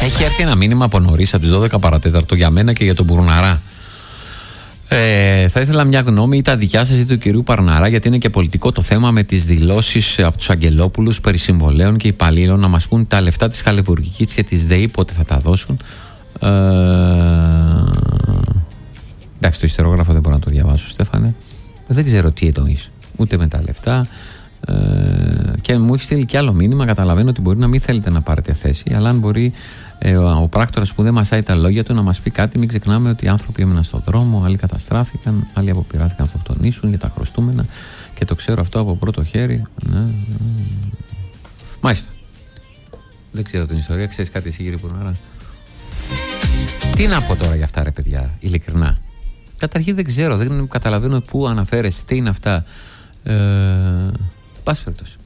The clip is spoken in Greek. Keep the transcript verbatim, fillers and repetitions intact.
Έχει έρθει ένα μήνυμα από νωρίς, από τις δώδεκα παρατέταρτο, για μένα και για τον Μπουρναρά. Ε, θα ήθελα μια γνώμη, είτε δικιά σας είτε του κυρίου Παρναρά, γιατί είναι και πολιτικό το θέμα με τις δηλώσεις από τους Αγγελόπουλους περί συμβολέων και υπαλλήλων, να μας πούν τα λεφτά της Χαλιβουργικής και της ΔΕΗ πότε θα τα δώσουν. Ε, εντάξει, το ιστερόγραφο δεν μπορώ να το διαβάσω, Στέφανε. Δεν ξέρω τι εννοείς, ούτε με τα λεφτά. Ε, και μου έχει στείλει και άλλο μήνυμα. Καταλαβαίνω ότι μπορεί να μην θέλετε να πάρετε θέση, αλλά αν μπορεί ε, ο, ο πράκτορας που δεν μασάει τα λόγια του να μας πει κάτι. Μην ξεχνάμε ότι οι άνθρωποι έμειναν στον δρόμο, άλλοι καταστράφηκαν, άλλοι αποπειράθηκαν να αυτοκτονήσουν για τα χρωστούμενα, και το ξέρω αυτό από πρώτο χέρι. Ναι, ναι. Μάλιστα. Δεν ξέρω την ιστορία. Ξέρεις κάτι εσύ, κύριε Πουρναρά? Τι να πω τώρα για αυτά, ρε παιδιά, ειλικρινά? Καταρχήν δεν ξέρω, δεν καταλαβαίνω πού αναφέρεστε, τι είναι αυτά. Ε, πάση περιπτώσει.